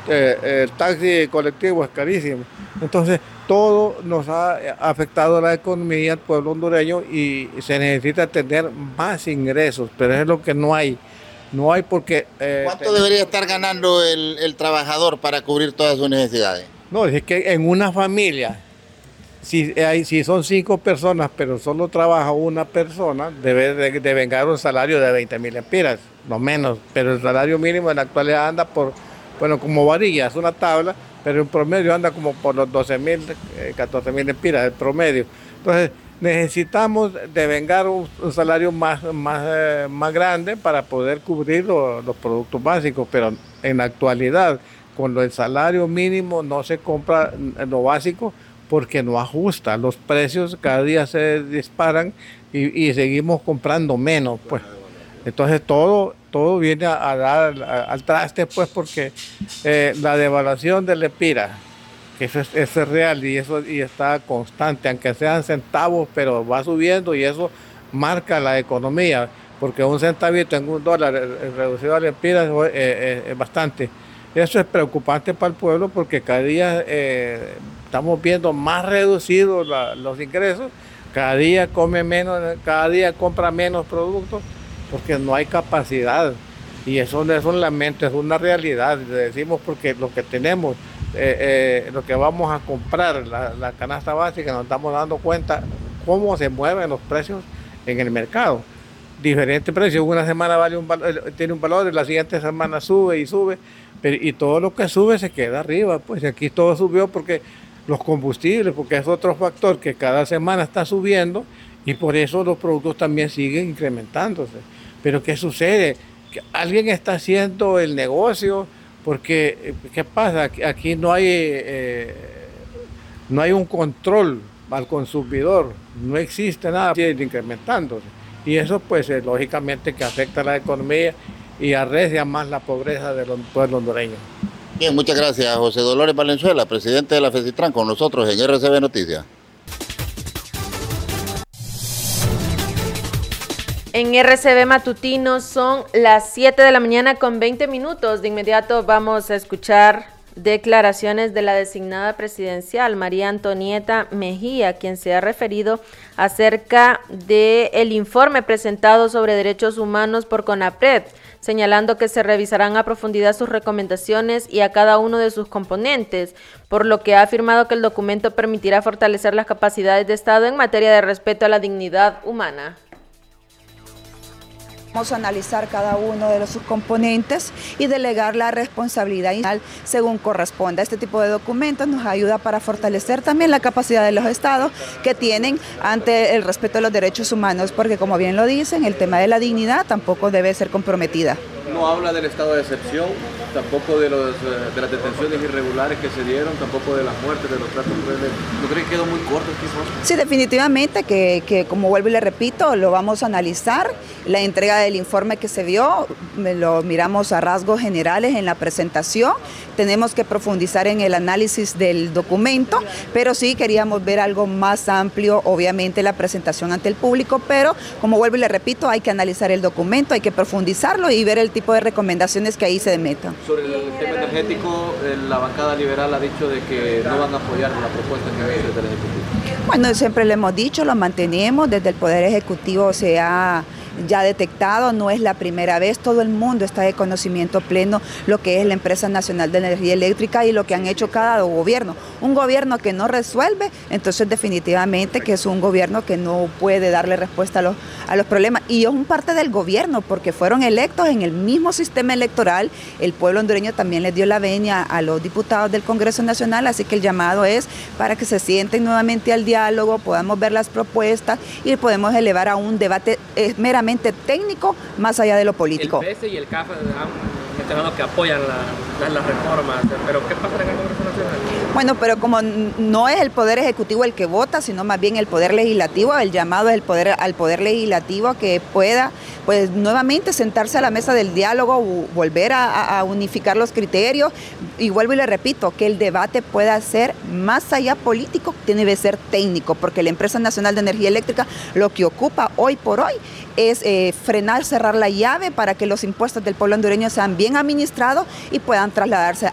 el taxi colectivo es carísimo. Entonces, todo nos ha afectado a la economía del pueblo hondureño y se necesita tener más ingresos, pero es lo que no hay. No hay porque ¿Cuánto debería estar ganando el trabajador para cubrir todas sus necesidades? no, es que en una familia, si son 5 personas, pero solo trabaja una persona, deben ganar un salario de 20.000 empiras, no menos. Pero el salario mínimo en la actualidad anda por, bueno, como varilla, es una tabla, pero en promedio anda como por los 12.000, 14.000 empiras, el promedio. Entonces, necesitamos devengar un salario más grande para poder cubrir los productos básicos, pero en la actualidad, con el salario mínimo no se compra lo básico porque no ajusta. Los precios cada día se disparan y seguimos comprando menos, pues. Entonces todo viene a dar al traste, pues, porque la devaluación del Lepira, que eso es real y está constante, aunque sean centavos, pero va subiendo y eso marca la economía, porque un centavito en $1 reducido al Lepira es bastante. Eso es preocupante para el pueblo porque cada día estamos viendo más reducidos los ingresos, cada día come menos, cada día compra menos productos porque no hay capacidad. Y eso no es un lamento, es una realidad. Le decimos porque lo que tenemos, lo que vamos a comprar, la canasta básica, nos estamos dando cuenta cómo se mueven los precios en el mercado. Diferentes precios, una semana tiene un valor, y la siguiente semana sube y sube, y todo lo que sube se queda arriba. Pues aquí todo subió porque los combustibles, porque es otro factor que cada semana está subiendo y por eso los productos también siguen incrementándose. Pero ¿qué sucede? Que alguien está haciendo el negocio porque, ¿qué pasa? Aquí no hay un control al consumidor, no existe nada, sigue incrementándose. Y eso pues lógicamente que afecta a la economía y arrecia más la pobreza de los pueblos hondureños. Bien, muchas gracias, José Dolores Valenzuela, presidente de la FECITRAN, con nosotros en RCB Noticias. En RCB Matutino son las 7 de la mañana con 20 minutos. De inmediato vamos a escuchar declaraciones de la designada presidencial, María Antonieta Mejía, quien se ha referido acerca del informe presentado sobre derechos humanos por CONAPRED, señalando que se revisarán a profundidad sus recomendaciones y a cada uno de sus componentes, por lo que ha afirmado que el documento permitirá fortalecer las capacidades de Estado en materia de respeto a la dignidad humana. Vamos a analizar cada uno de sus componentes y delegar la responsabilidad según corresponda. Este tipo de documentos nos ayuda para fortalecer también la capacidad de los estados que tienen ante el respeto a los derechos humanos, porque como bien lo dicen, el tema de la dignidad tampoco debe ser comprometida. No habla del estado de excepción, tampoco de las detenciones irregulares que se dieron, tampoco de las muertes, de los tratos crueles. ¿No cree que quedó muy corto este informe? Sí, definitivamente que como vuelvo y le repito, lo vamos a analizar. La entrega del informe que se dio, lo miramos a rasgos generales en la presentación. Tenemos que profundizar en el análisis del documento, pero sí queríamos ver algo más amplio, obviamente la presentación ante el público, pero como vuelvo y le repito, hay que analizar el documento, hay que profundizarlo y ver el tipo de recomendaciones que ahí se metan. Sobre el tema energético, la bancada liberal ha dicho de que no van a apoyar la propuesta que viene desde el Ejecutivo. Bueno, siempre lo hemos dicho, lo mantenemos, desde el Poder Ejecutivo se ha ya detectado, no es la primera vez, todo el mundo está de conocimiento pleno lo que es la Empresa Nacional de Energía Eléctrica y lo que han hecho cada gobierno. Un gobierno que no resuelve, entonces definitivamente que es un gobierno que no puede darle respuesta a los problemas. Y es un parte del gobierno, porque fueron electos en el mismo sistema electoral, el pueblo hondureño también les dio la venia a los diputados del Congreso Nacional, así que el llamado es para que se sienten nuevamente al diálogo, podamos ver las propuestas y podemos elevar a un debate meramente técnico más allá de lo político. El PS y el CAF han mencionado que apoyan las reformas, pero ¿qué pasa en el Congreso Nacional? Bueno, pero como no es el Poder Ejecutivo el que vota, sino más bien el Poder Legislativo, el llamado es al Poder Legislativo que pueda pues nuevamente sentarse a la mesa del diálogo, volver a unificar los criterios y vuelvo y le repito, que el debate pueda ser más allá político, tiene que ser técnico, porque la Empresa Nacional de Energía Eléctrica lo que ocupa hoy por hoy es frenar, cerrar la llave para que los impuestos del pueblo hondureño sean bien administrados y puedan trasladarse